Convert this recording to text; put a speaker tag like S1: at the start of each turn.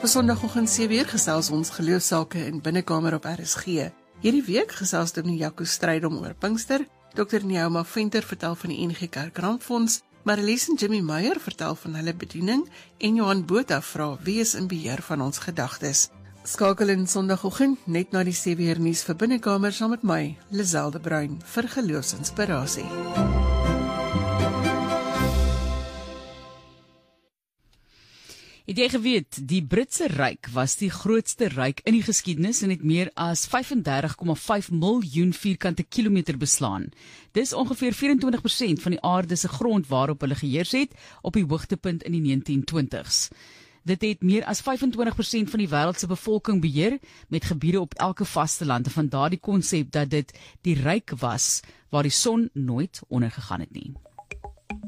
S1: Op 'n Sondagoggend 7:00 gesels ons geloofsake in Binnekamer op RSG. Hierdie week gesels Dominee Jaco Strydom oor Pinkster, Dr. Neoma Venter vertel van die NG Kerk Rampfonds, Marlies en Jimmy Meyer vertel van hulle bediening en Johan Botha vra wie is in beheer van ons gedagtes. Skakel in Sondagoggend net na die 7:00 nuus vir Binnekamer saam met my, Liselde Bruin, vir geloofsinspirasie.
S2: Het jy geweet, die Britse ryk was die grootste ryk in die geskiedenis en het meer as 35,5 miljoen vierkante kilometer beslaan. Dis ongeveer 24% van die aarde se grond waarop hulle geheers het op die hoogtepunt in die 1920s. Dit het meer as 25% van die wêreld se bevolking beheer met gebiede op elke vasteland en van daardie konsep dat dit die ryk was waar die son nooit ondergegaan het nie.